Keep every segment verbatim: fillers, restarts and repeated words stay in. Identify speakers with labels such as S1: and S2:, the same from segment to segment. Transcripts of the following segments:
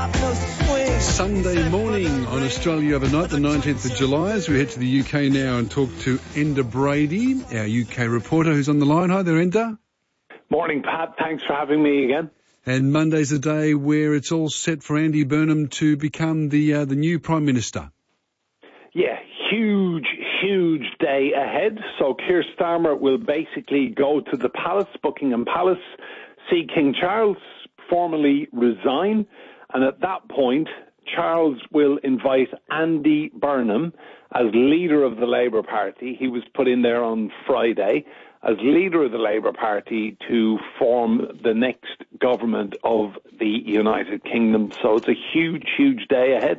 S1: Sunday morning on Australia Overnight, the nineteenth of July, as we head to the U K now and talk to Enda Brady, our U K reporter who's on the line. Hi there, Enda.
S2: Morning, Pat. Thanks for having me again.
S1: And Monday's a day where it's all set for Andy Burnham to become the uh, the new Prime Minister.
S2: Yeah, huge, huge day ahead. So Keir Starmer will basically go to the palace, Buckingham Palace, see King Charles, formally resign, and at that point, Charles will invite Andy Burnham as leader of the Labour Party. He was put in there on Friday as leader of the Labour Party to form the next government of the United Kingdom. So it's a huge, huge day ahead.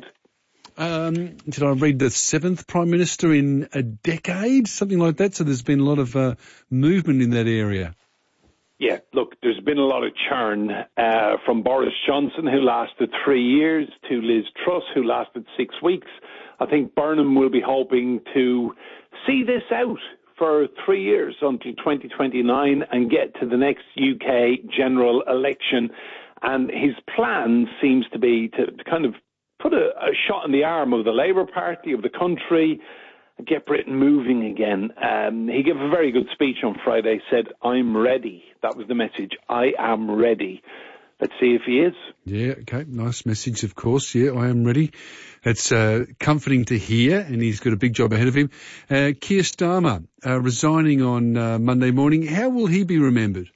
S1: Um, did I read the seventh Prime Minister in a decade? Something like that. So there's been a lot of uh, movement in that area.
S2: Yeah, look, there's been a lot of churn uh, from Boris Johnson, who lasted three years, to Liz Truss, who lasted six weeks. I think Burnham will be hoping to see this out for three years until twenty twenty-nine and get to the next U K general election. And his plan seems to be to, to kind of put a, a shot in the arm of the Labour Party, of the country, get Britain moving again. Um, he gave a very good speech on Friday, said, "I'm ready." That was the message. I am ready. Let's see if he is.
S1: Yeah, okay. Nice message, of course. Yeah, I am ready. It's uh, comforting to hear, and he's got a big job ahead of him. Uh, Keir Starmer uh, resigning on uh, Monday morning. How will he be remembered?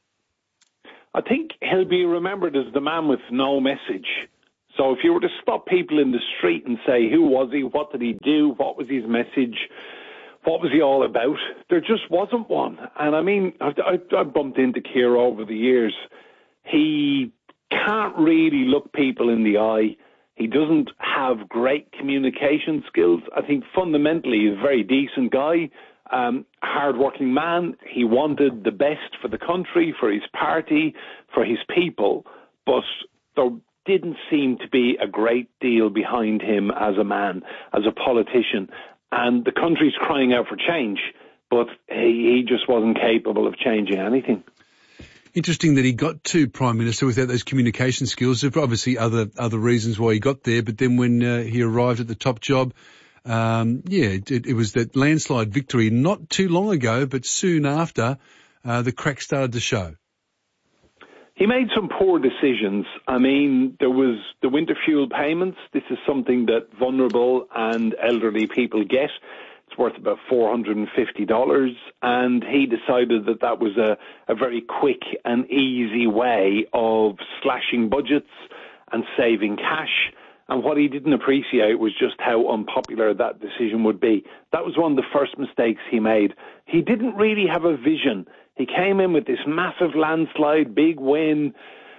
S2: I think he'll be remembered as the man with no message. So if you were to stop people in the street and say, who was he, what did he do, what was his message, what was he all about, there just wasn't one. And I mean, I've, I've bumped into Keir over the years. He can't really look people in the eye. He doesn't have great communication skills. I think fundamentally he's a very decent guy, um, hard-working man. He wanted the best for the country, for his party, for his people, but there didn't seem to be a great deal behind him as a man, as a politician. And the country's crying out for change, but he, he just wasn't capable of changing anything.
S1: Interesting that he got to Prime Minister without those communication skills. There are obviously other other reasons why he got there, but then when uh, he arrived at the top job, um, yeah, it, it was that landslide victory not too long ago, but soon after, uh, the cracks started to show.
S2: He made some poor decisions. I mean, there was the winter fuel payments. This is something that vulnerable and elderly people get. It's worth about four hundred fifty dollars. And he decided that that was a, a very quick and easy way of slashing budgets and saving cash. And what he didn't appreciate was just how unpopular that decision would be. That was one of the first mistakes he made. He didn't really have a vision. He came in with this massive landslide, big win,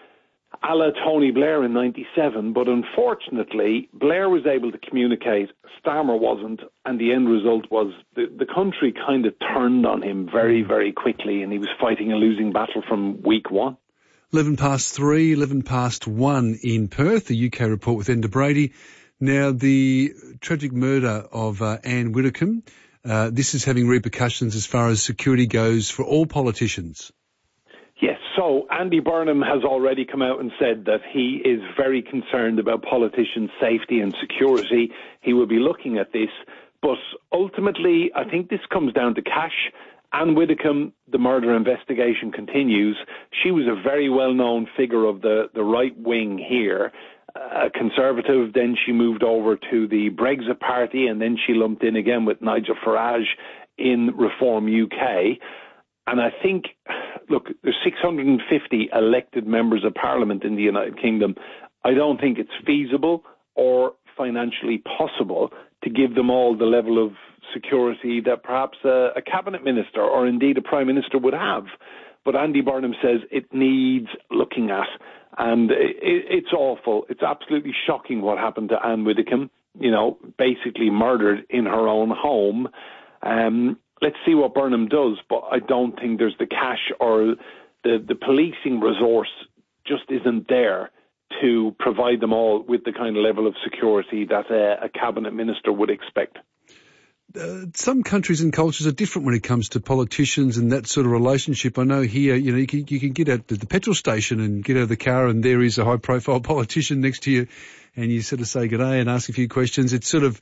S2: a la Tony Blair in ninety-seven. But unfortunately, Blair was able to communicate, Starmer wasn't, and the end result was the, the country kind of turned on him very, very quickly, and he was fighting a losing battle from week one.
S1: eleven past three, eleven past one in Perth, the U K report with Enda Brady. Now, the tragic murder of uh, Anne Widdecombe, uh, this is having repercussions as far as security goes for all politicians.
S2: Yes, so Andy Burnham has already come out and said that he is very concerned about politicians' safety and security. He will be looking at this, but ultimately I think this comes down to cash. Anne Widdecombe, the murder investigation continues. She was a very well-known figure of the, the right wing here, a Conservative. Then she moved over to the Brexit Party, and then she lumped in again with Nigel Farage in Reform U K. And I think, look, there's six hundred fifty elected members of Parliament in the United Kingdom. I don't think it's feasible or financially possible to give them all the level of security that perhaps a, a cabinet minister or indeed a prime minister would have. But Andy Burnham says it needs looking at, and it, it's awful. It's absolutely shocking what happened to Anne Widdecombe, you know, basically murdered in her own home. Um, let's see what Burnham does, but I don't think there's the cash or the, the policing resource just isn't there to provide them all with the kind of level of security that a, a cabinet minister would expect.
S1: uh, some countries and cultures are different when it comes to politicians and that sort of relationship. I know here, you know, you can, you can get at the petrol station and get out of the car and there is a high-profile politician next to you and you sort of say good day and ask a few questions. It's sort of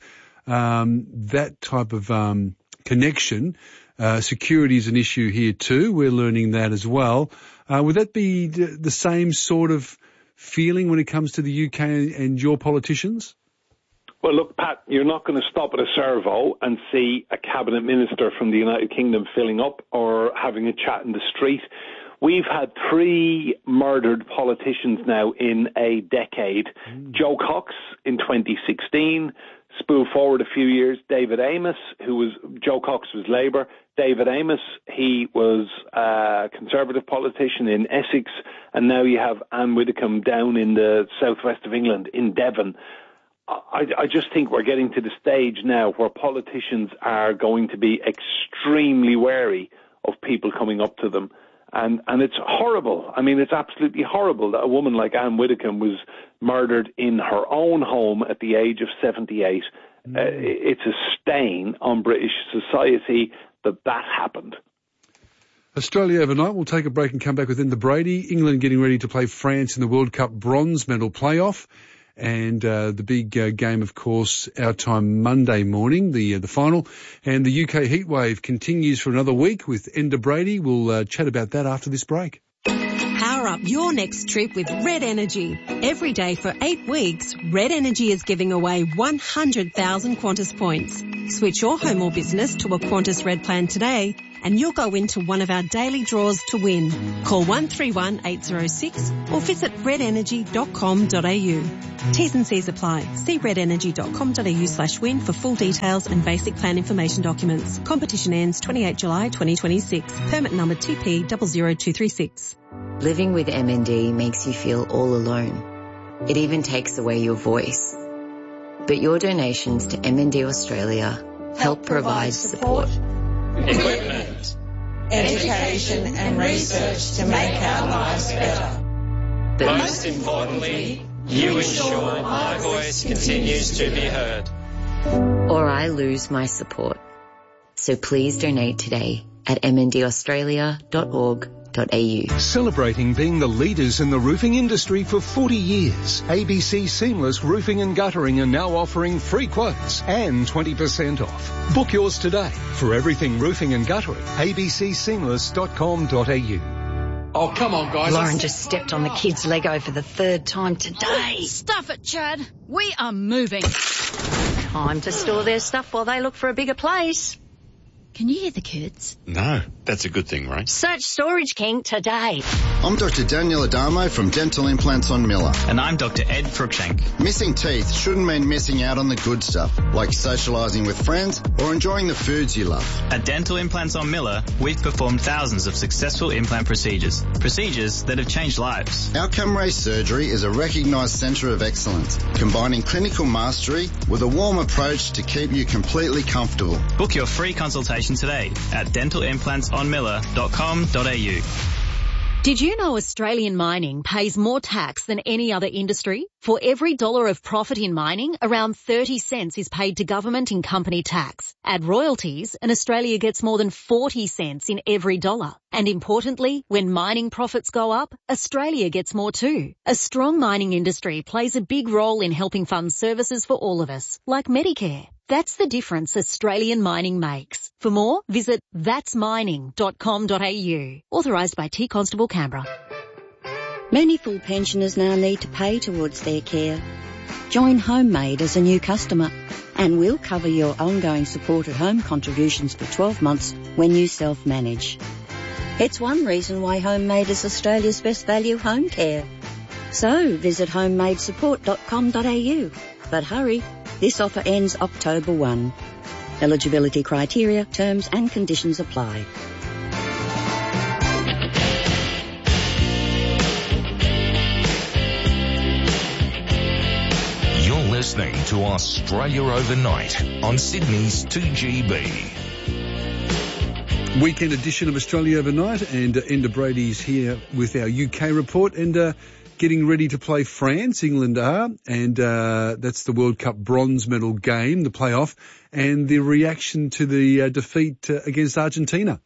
S1: um, that type of um, connection. Uh, security is an issue here too. We're learning that as well. Uh, would that be the same sort of feeling when it comes to the U K and your politicians?
S2: Well, look, Pat, you're not going to stop at a servo and see a cabinet minister from the United Kingdom filling up or having a chat in the street. We've had three murdered politicians now in a decade. Mm. Joe Cox in twenty sixteen. Spool forward a few years, David Amess, who was, Joe Cox was Labour. David Amess, he was a Conservative politician in Essex. And now you have Anne Widdecombe down in the southwest of England, in Devon. I, I just think we're getting to the stage now where politicians are going to be extremely wary of people coming up to them. And and it's horrible. I mean, it's absolutely horrible that a woman like Anne Widdecombe was murdered in her own home at the age of seventy-eight. Mm. Uh, it's a stain on British society that that happened.
S1: Australia overnight. We'll take a break and come back with Enda Brady. England getting ready to play France in the World Cup bronze medal playoff. And uh, the big uh, game, of course, our time Monday morning, the uh, the final. And the U K heatwave continues for another week with Enda Brady. We'll uh, chat about that after this break.
S3: Power up your next trip with Red Energy. Every day for eight weeks, Red Energy is giving away one hundred thousand Qantas points. Switch your home or business to a Qantas Red plan today and you'll go into one of our daily draws to win. Call one three one eight zero six or visit red energy dot com dot a u. T's and C's apply. See red energy dot com dot a u slash win for full details and basic plan information documents. Competition ends twenty-eighth of July twenty twenty-six. Permit number T P zero zero two three six.
S4: Living with M N D makes you feel all alone. It even takes away your voice. But your donations to M N D Australia help provide support,
S5: equipment, education and research to make our lives better.
S4: But
S5: most importantly, you ensure my voice continues to be heard.
S4: Or I lose my support. So please donate today at m n d australia dot org dot a u.
S6: Celebrating being the leaders in the roofing industry for forty years, A B C Seamless Roofing and Guttering are now offering free quotes and twenty percent off. Book yours today for everything roofing and guttering. a b c seamless dot com dot a u.
S7: Oh, come on, guys.
S8: Lauren just stepped on the kid's Lego for the third time today.
S9: Stuff it, Chad. We are moving.
S8: Time to store their stuff while they look for a bigger place.
S9: Can you hear the kids?
S10: No, that's a good thing, right?
S8: Search Storage King today.
S11: I'm Doctor Daniel Adamo from Dental Implants on Miller.
S12: And I'm Doctor Ed Cruikshank.
S11: Missing teeth shouldn't mean missing out on the good stuff, like socialising with friends or enjoying the foods you love.
S12: At Dental Implants on Miller, we've performed thousands of successful implant procedures. Procedures that have changed lives.
S11: Outcome Ray Surgery is a recognised centre of excellence, combining clinical mastery with a warm approach to keep you completely comfortable.
S12: Book your free consultation today at dental implants on miller dot com dot a u.
S9: Did you know Australian mining pays more tax than any other industry? For every dollar of profit in mining, around thirty cents is paid to government in company tax. Add royalties and Australia gets more than forty cents in every dollar. And importantly, when mining profits go up, Australia gets more too. A strong mining industry plays a big role in helping fund services for all of us, like Medicare. That's the difference Australian mining makes. For more, visit thats mining dot com dot a u. Authorised by T Constable Canberra.
S13: Many full pensioners now need to pay towards their care. Join Homemade as a new customer and we'll cover your ongoing support at home contributions for twelve months when you self-manage. It's one reason why Homemade is Australia's best value home care. So visit homemade support dot com dot a u. But hurry, this offer ends October first. Eligibility criteria, terms and conditions apply.
S14: You're listening to Australia Overnight on Sydney's two G B.
S1: Weekend edition of Australia Overnight, and uh, Enda Brady's here with our U K report. And uh, getting ready to play France, England are, and uh, that's the World Cup bronze medal game, the playoff, and the reaction to the uh, defeat uh, against Argentina.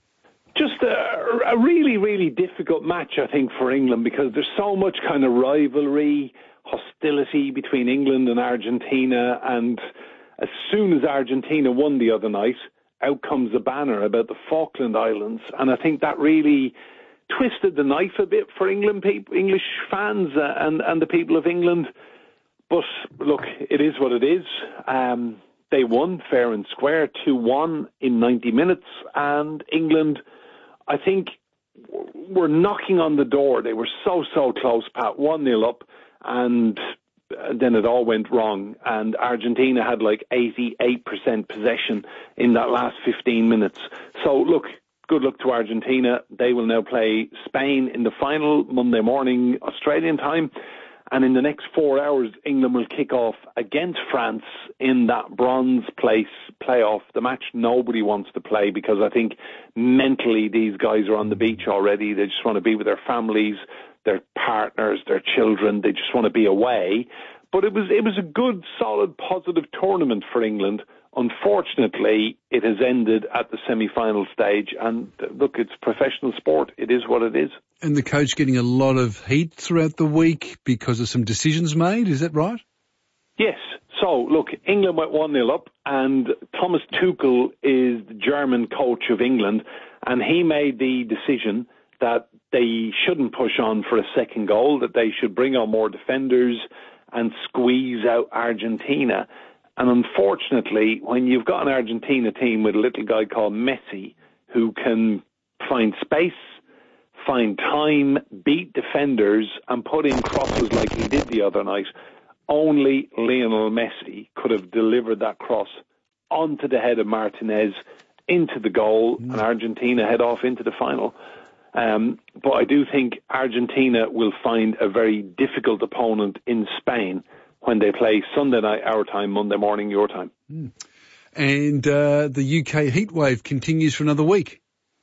S2: Just a, a really, really difficult match, I think, for England, because there's so much kind of rivalry, hostility between England and Argentina, and as soon as Argentina won the other night, out comes a banner about the Falkland Islands, and I think that really twisted the knife a bit for England people, English fans uh, and, and the people of England. But look, it is what it is. Um, they won fair and square, two one in ninety minutes, and England, I think, were knocking on the door. They were so, so close, Pat, one nil up, and then it all went wrong. And Argentina had like eighty-eight percent possession in that last fifteen minutes. So, look, good luck to Argentina. They will now play Spain in the final Monday morning, Australian time. And in the next four hours, England will kick off against France in that bronze place playoff, the match nobody wants to play, because I think mentally these guys are on the beach already. They just want to be with their families, their partners, their children. They just want to be away. But it was it was a good, solid, positive tournament for England. Unfortunately, it has ended at the semi-final stage. And look, it's professional sport. It is what it is.
S1: And the coach getting a lot of heat throughout the week because of some decisions made. Is that right?
S2: Yes. So, look, England went one nil up, and Thomas Tuchel is the German coach of England, and he made the decision that they shouldn't push on for a second goal, that they should bring on more defenders and squeeze out Argentina. And unfortunately, when you've got an Argentina team with a little guy called Messi, who can find space, find time, beat defenders, and put in crosses like he did the other night, only Lionel Messi could have delivered that cross onto the head of Martinez, into the goal, mm. and Argentina head off into the final. Um, but I do think Argentina will find a very difficult opponent in Spain when they play Sunday night our time, Monday morning your time.
S1: Mm. And uh, the U K heatwave continues for another week.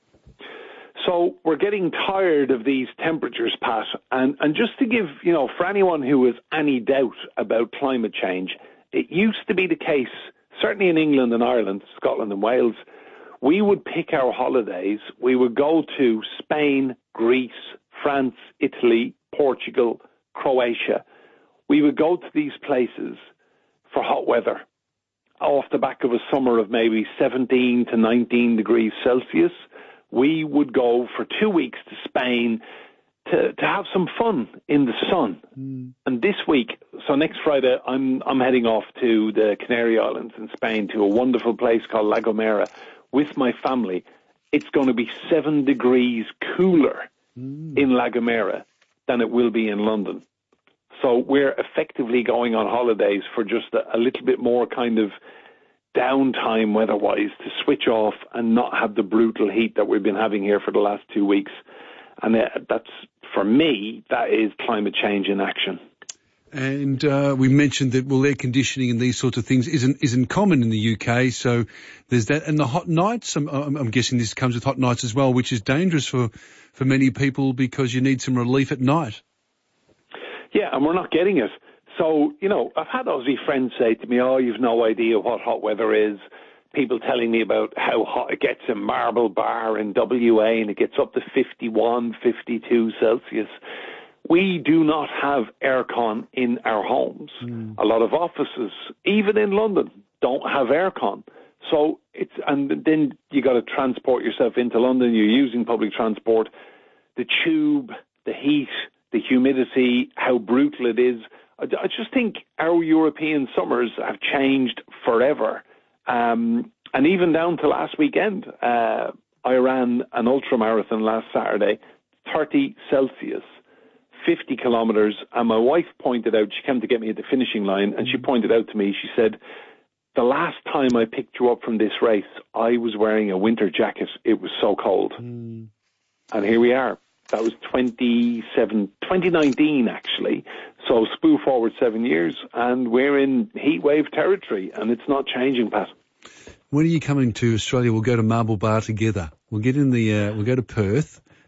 S2: So we're getting tired of these temperatures, Pat. And, and just to give, you know, for anyone who has any doubt about climate change, it used to be the case, certainly in England and Ireland, Scotland and Wales, we would pick our holidays. We would go to Spain, Greece, France, Italy, Portugal, Croatia. We would go to these places for hot weather off the back of a summer of maybe seventeen to nineteen degrees Celsius. We would go for two weeks to Spain to, to have some fun in the sun. Mm. And this week, so next Friday, I'm I'm heading off to the Canary Islands in Spain to a wonderful place called La Gomera with my family. It's going to be seven degrees cooler mm. in La Gomera than it will be in London. So we're effectively going on holidays for just a, a little bit more kind of downtime weather-wise to switch off and not have the brutal heat that we've been having here for the last two weeks. And uh, that's, for me, that is climate change in action.
S1: And uh, we mentioned that, well, air conditioning and these sorts of things isn't isn't common in the U K, so there's that. And the hot nights, I'm, I'm guessing this comes with hot nights as well, which is dangerous for, for many people because you need some relief at night.
S2: Yeah, and we're not getting it. So, you know, I've had Aussie friends say to me, oh, you've no idea what hot weather is. People telling me about how hot it gets in Marble Bar in W A, and it gets up to fifty-one, fifty-two Celsius. We do not have aircon in our homes. Mm. A lot of offices, even in London, don't have aircon. So it's, and then you got to transport yourself into London. You're using public transport. The tube, the heat, the humidity, how brutal it is. I, I just think our European summers have changed forever. Um, and even down to last weekend, uh, I ran an ultramarathon last Saturday, thirty Celsius, fifty kilometres, and my wife pointed out, she came to get me at the finishing line, and she pointed out to me, she said, the last time I picked you up from this race, I was wearing a winter jacket. It was so cold. Mm. And here we are. That was twenty-seven, twenty nineteen, actually. So spoo forward seven years, and we're in heat wave territory, and it's not changing, Pat.
S1: When are you coming to Australia? We'll go to Marble Bar together. We'll get in the, uh, we'll go to Perth,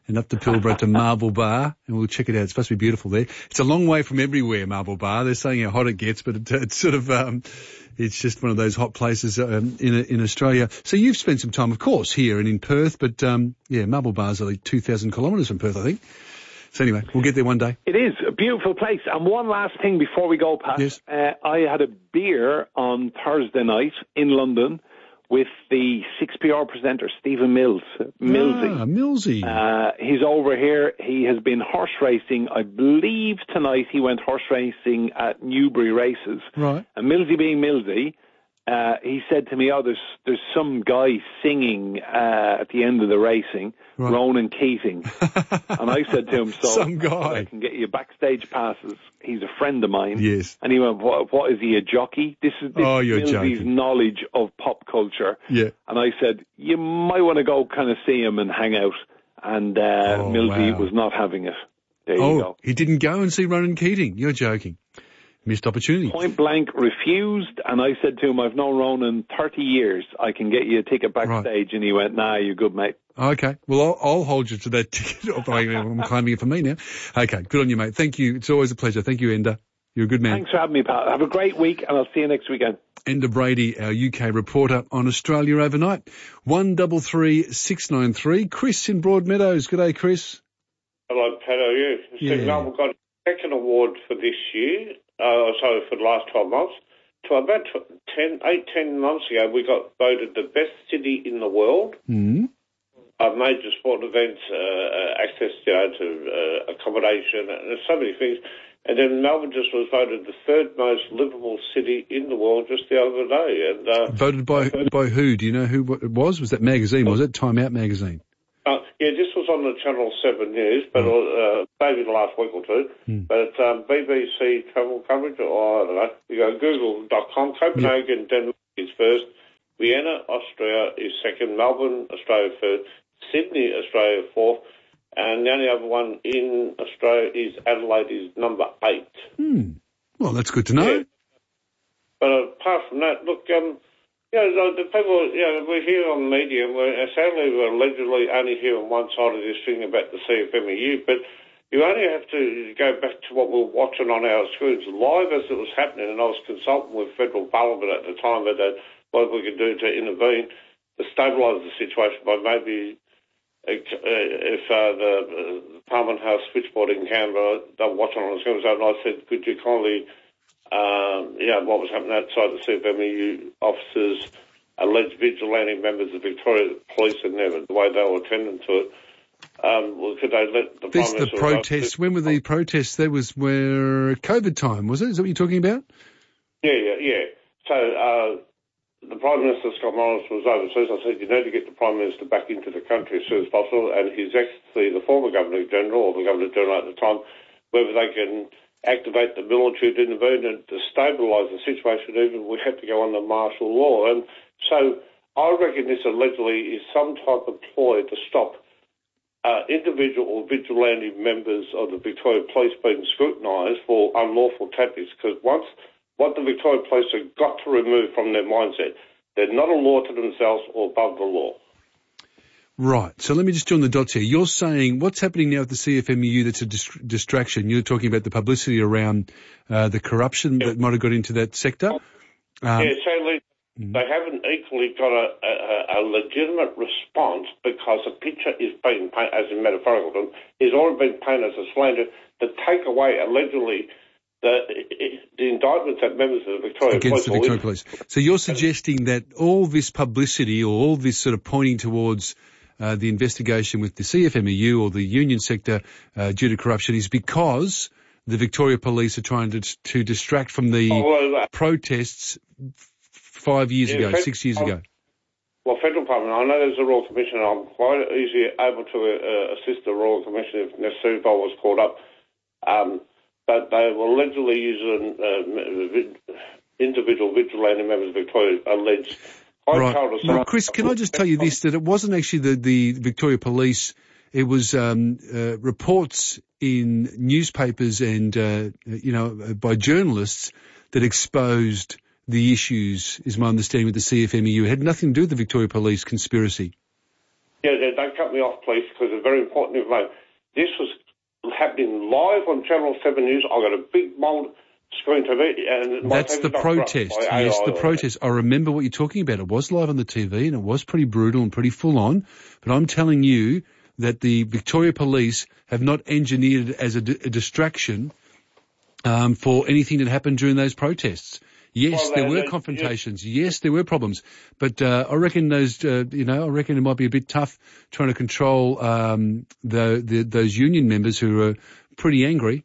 S1: and up to Pilbara to Marble Bar, and we'll check it out. It's supposed to be beautiful there. It's a long way from everywhere, Marble Bar. They're saying how hot it gets, but it, it's sort of, um, it's just one of those hot places um, in in Australia. So you've spent some time, of course, here and in Perth, but um, yeah, Marble Bar's only two thousand kilometres from Perth, I think. So anyway, we'll get there one day.
S2: It is a beautiful place. And one last thing before we go, Pat.
S1: Yes.
S2: Uh, I had a beer on Thursday night in London with the six P R presenter, Stephen Mills. Millsy.
S1: Ah, Millsy.
S2: Uh, he's over here. He has been horse racing. I believe tonight he went horse racing at Newbury Races.
S1: Right.
S2: And Millsy being Millsy, uh, he said to me, oh, there's there's some guy singing uh, at the end of the racing, right. Ronan Keating. And I said to him, so
S1: some guy.
S2: I can get you backstage passes. He's a friend of mine.
S1: Yes.
S2: And he went, what, what is he, a jockey? This is, this
S1: oh,
S2: is
S1: you're
S2: Millsy's
S1: joking.
S2: knowledge of pop culture.
S1: Yeah.
S2: And I said, you might want to go kind of see him and hang out. And uh,
S1: oh,
S2: Millsy
S1: wow.
S2: was not having it. There
S1: oh,
S2: you go.
S1: He didn't go and see Ronan Keating. You're joking. Missed opportunity.
S2: Point blank refused, and I said to him, I've known Ronan thirty years. I can get you a ticket backstage. Right. And he went, nah, you're good, mate.
S1: Okay. Well, I'll, I'll hold you to that ticket. I'm claiming it for me now. Okay. Good on you, mate. Thank you. It's always a pleasure. Thank you, Ender. You're a good man.
S2: Thanks for having me, pal. Have a great week, and I'll see you next weekend.
S1: Ender Brady, our U K reporter on Australia Overnight. One double three six nine three. Chris in Broadmeadows. Good day, Chris.
S15: Hello, Pat. How are you?
S1: Yeah.
S15: Steve Noble got a second award for this year. Uh, sorry, for the last twelve months. To about ten, eight, ten months ago, we got voted the best city in the world.
S1: Mm-hmm.
S15: Uh, major sport events, uh, access you know, to uh, accommodation, and there's so many things. And then Melbourne just was voted the third most livable city in the world just the other day. And uh,
S1: voted by by who? Do you know who it was? Was that magazine? Was it Time Out magazine?
S15: Uh, yeah, this was on the Channel seven News, but uh, maybe the last week or two.
S1: Mm.
S15: But um, B B C travel coverage, or I don't know, you go google dot com, Copenhagen, yep. Denmark is first, Vienna, Austria is second, Melbourne, Australia third, Sydney, Australia fourth, and the only other one in Australia is Adelaide is number eight.
S1: Hmm. Well, that's good to know.
S15: Yeah. But apart from that, look, um, you know, the people, you know, we hear on the media, we're, sadly we're allegedly only hearing one side of this thing about the C F M E U, but you only have to go back to what we were watching on our screens live as it was happening, and I was consulting with Federal Parliament at the time about what we could do to intervene, to stabilise the situation by maybe uh, if uh, the, uh, the Parliament House switchboard in Canberra, they were watching on the screens, and I said, could you kindly... Um, yeah, what was happening outside the C F M E U officers, alleged vigilante members of Victoria Police and never, the way they were attending to it. Um, well, could they let the
S1: this,
S15: Prime Minister...
S1: the protests, when were the protests? That was where COVID time, was it? Is that what you're talking about?
S15: Yeah, yeah, yeah. So, uh, the Prime Minister, Scott Morrison, was overseas. I said, you need to get the Prime Minister back into the country as soon as possible, and His Excellency, the former Governor-General, or the Governor-General at the time, whether they can activate the military to intervene and to stabilise the situation, even we had to go under martial law. And so I reckon this allegedly is some type of ploy to stop uh, individual or vigilante members of the Victoria Police being scrutinised for unlawful tactics, because once what the Victoria Police have got to remove from their mindset, they're not a law to themselves or above the law.
S1: Right. So let me just join the dots here. You're saying what's happening now at the C F M E U that's a dis- distraction. You're talking about the publicity around uh, the corruption yeah. that might have got into that sector. Um,
S15: yeah, sadly, mm-hmm. they haven't equally got a, a, a legitimate response because a picture is being painted, as in metaphorical terms, is already been painted as a slander to take away, allegedly, the, the indictments that members of the Victoria
S1: Against
S15: Police...
S1: Against the Victoria Police. So you're suggesting that all this publicity or all this sort of pointing towards... Uh, the investigation with the C F M E U or the union sector uh, due to corruption is because the Victoria Police are trying to to distract from the
S15: oh, well, uh,
S1: protests five years
S15: yeah,
S1: ago,
S15: federal,
S1: six years ago.
S15: Well, Federal Parliament, I know there's a Royal Commission. I'm quite easily able to uh, assist the Royal Commission if necessary if I was called up. Um, but they were allegedly using uh, individual vigilante members of Victoria alleged...
S1: Right. Well, Chris, can I just tell you this, that it wasn't actually the, the Victoria Police, it was um, uh, reports in newspapers and, uh, you know, by journalists that exposed the issues, is my understanding, with the C F M E U. It had nothing to do with the Victoria Police conspiracy.
S15: Yeah, don't cut me off, please, because it's very important information. This was happening live on Channel seven News. I got a big mould screen T V. And
S1: That's the protest. Yes, the protest. I remember what you're talking about. It was live on the T V and it was pretty brutal and pretty full on. But I'm telling you that the Victoria Police have not engineered it as a, d- a distraction um, for anything that happened during those protests. Yes, well, there were confrontations. Yeah. Yes, there were problems. But uh, I reckon those, uh, you know, I reckon it might be a bit tough trying to control um, the, the those union members who are pretty angry.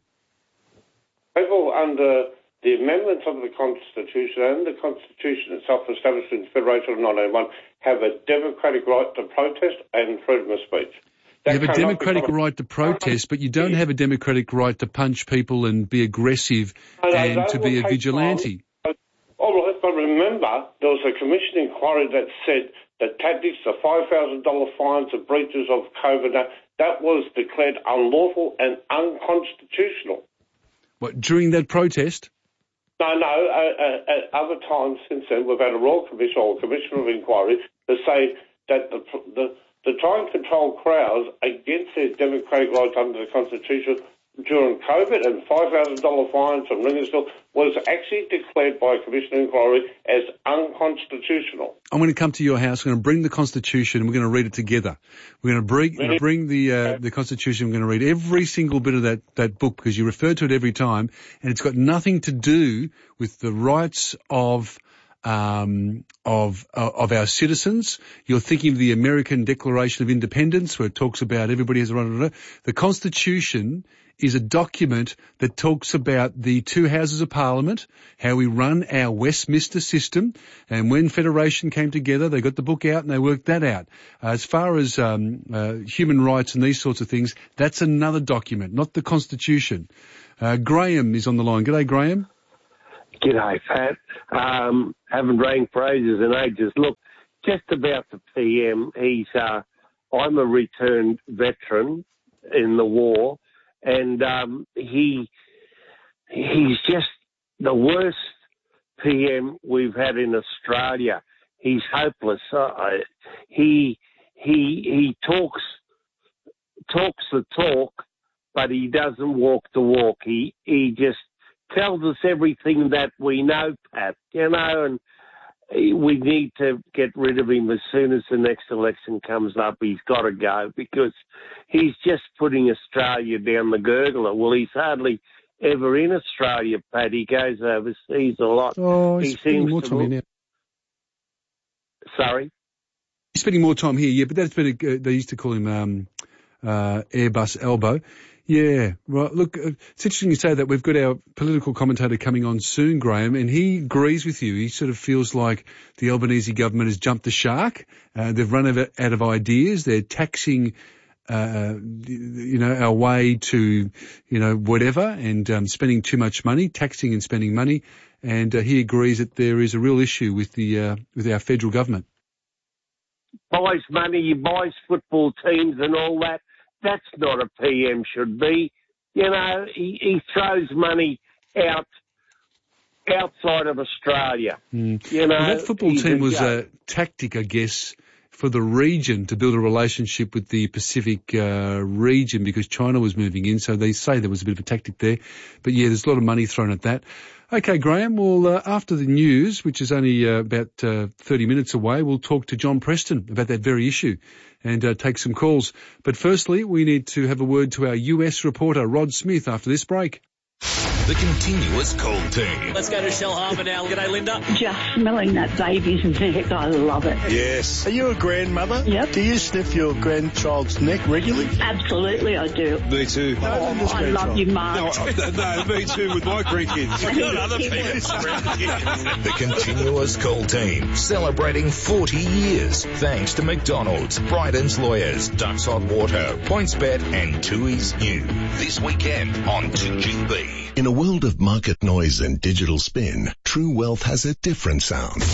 S15: People under the amendments of the Constitution and the Constitution itself established in the Federation of nineteen eighty-one have a democratic right to protest and freedom of speech. That
S1: you have a democratic right to protest, but you don't have a democratic right to punch people and be aggressive no, no, and to be a vigilante.
S15: All right, but remember, there was a commission inquiry that said that tactics, the five thousand dollars fines, the breaches of COVID, that was declared unlawful and unconstitutional.
S1: What, during that protest?
S15: No, no. Uh, uh, at other times since then, we've had a Royal Commission or a Commission of Inquiry to say that the, the, to try and control crowds against their democratic rights under the Constitution during COVID and five thousand dollars fines from Ringersville was actually declared by a Commission of Inquiry as unconstitutional.
S1: I'm going to come to your house. I'm going to bring the Constitution and we're going to read it together. We're going to bring, really? bring the uh, the Constitution. We're going to read every single bit of that, that book because you refer to it every time and it's got nothing to do with the rights of Um, of uh, of our citizens. You're thinking of the American Declaration of Independence where it talks about everybody has a right. The Constitution is a document that talks about the two houses of Parliament, how we run our Westminster system, and when Federation came together, they got the book out and they worked that out. Uh, as far as um, uh, human rights and these sorts of things, that's another document, not the Constitution. Uh, Graham is on the line. G'day, Graham.
S16: G'day, Pat. Um, haven't rang for ages and ages. Look, just about the P M, he's, uh, I'm a returned veteran in the war, and um, he he's just the worst P M we've had in Australia. He's hopeless. Uh, he he he talks talks the talk, but he doesn't walk the walk. He he just tells us everything that we know, Pat, you know, and we need to get rid of him as soon as the next election comes up. He's got to go because he's just putting Australia down the gurgler. Well, he's hardly ever in Australia, Pat. He goes overseas a lot.
S1: Oh, he's
S16: he
S1: spending
S16: seems
S1: more
S16: to
S1: time here now.
S16: Sorry?
S1: He's spending more time here, yeah, but that's been a, they used to call him um, uh, Airbus Elbow. Yeah, well, look, it's interesting you say that. We've got our political commentator coming on soon, Graham, and he agrees with you. He sort of feels like the Albanese government has jumped the shark. Uh, they've run out of, out of ideas. They're taxing, uh, you know, our way to, you know, whatever, and um, spending too much money, taxing and spending money. And uh, he agrees that there is a real issue with the uh, with our federal government.
S16: Buys money, buys football teams and all that. That's not a P M should be. You know, he, he throws money out outside of Australia.
S1: Mm.
S16: You know,
S1: well, that football team was a tactic, I guess, for the region to build a relationship with the Pacific uh, region because China was moving in. So they say there was a bit of a tactic there. But yeah, there's a lot of money thrown at that. Okay, Graham, well, uh, after the news, which is only uh, about uh, thirty minutes away, we'll talk to John Preston about that very issue and uh, take some calls. But firstly, we need to have a word to our U S reporter, Rod Smith, after this break.
S14: The Continuous Call Team.
S17: Let's go to Shell Harbour now. G'day, Linda.
S18: Just smelling that baby's neck, I love it.
S19: Yes. Are you a grandmother?
S18: Yep.
S19: Do you sniff your grandchild's neck regularly?
S18: Absolutely, I do.
S19: Me too.
S18: No, oh, I love you, Mark.
S19: No, no, me too with my grandkids.
S14: Not other people's grandkids. The Continuous Call Team, celebrating forty years. Thanks to McDonald's, Bryden's Lawyers, Ducks Hot Water, PointsBet and Tui's New. This weekend on two G B.
S20: In a world of market noise and digital spin, True Wealth has a different sound.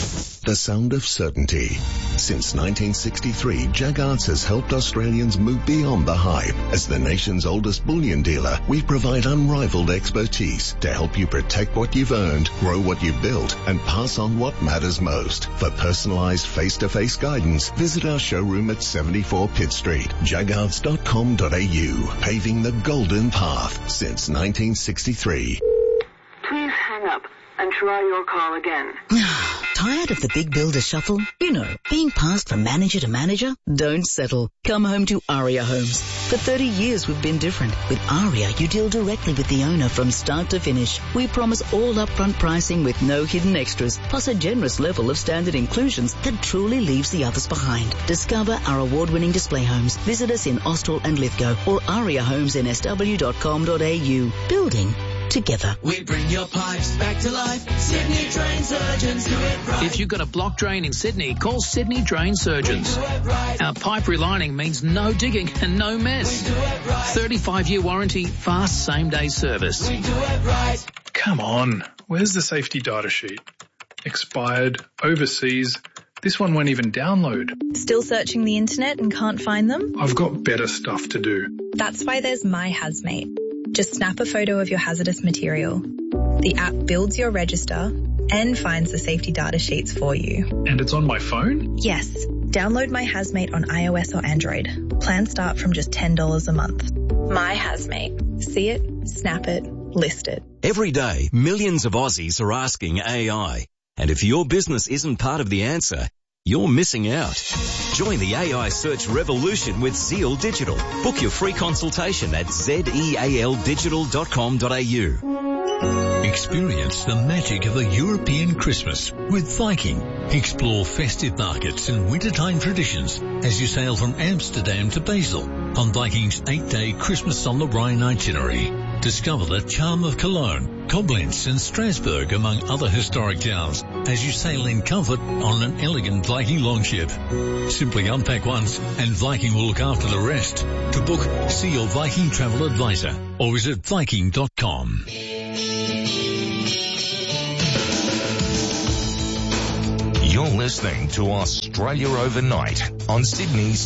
S20: The sound of certainty. Since nineteen sixty-three, Jaggards has helped Australians move beyond the hype. As the nation's oldest bullion dealer, we provide unrivaled expertise to help you protect what you've earned, grow what you've built, and pass on what matters most. For personalised face-to-face guidance, visit our showroom at seventy-four Pitt Street, jaggards dot com dot a u. Paving the golden path since nineteen sixty-three.
S21: Please hang up and try your call again.
S22: Tired of the big builder shuffle? You know, being passed from manager to manager? Don't settle. Come home to Aria Homes. For thirty years we've been different. With Aria, you deal directly with the owner from start to finish. We promise all upfront pricing with no hidden extras, plus a generous level of standard inclusions that truly leaves the others behind. Discover our award-winning display homes. Visit us in Austral and Lithgow or aria homes n s w dot com dot a u. Building together.
S23: We bring your pipes back to life. Sydney Drain Surgeons do it right.
S24: If you've got a block drain in Sydney, call Sydney Drain Surgeons.
S23: Right.
S24: Our pipe relining means no digging and no mess.
S23: Right.
S24: thirty-five year warranty, fast same-day service.
S23: We do it right.
S25: Come on, where's the safety data sheet? Expired, overseas. This one won't even download.
S26: Still searching the internet and can't find them?
S25: I've got better stuff to do.
S26: That's why there's My Hazmate. Just snap a photo of your hazardous material. The app builds your register and finds the safety data sheets for you.
S25: And it's on my phone?
S26: Yes. Download My Hazmate on iOS or Android. Plans start from just ten dollars a month. My Hazmate. See it, snap it, list it.
S27: Every day, millions of Aussies are asking A I. And if your business isn't part of the answer, you're missing out. Join the A I search revolution with Zeal Digital. Book your free consultation at zeal digital dot com dot a u.
S28: Experience the magic of a European Christmas with Viking. Explore festive markets and wintertime traditions as you sail from Amsterdam to Basel on Viking's eight-day Christmas on the Rhine itinerary. Discover the charm of Cologne, Koblenz and Strasbourg, among other historic towns, as you sail in comfort on an elegant Viking longship. Simply unpack once and Viking will look after the rest. To book, see your Viking travel advisor or visit viking dot com.
S14: You're listening to Australia Overnight on Sydney's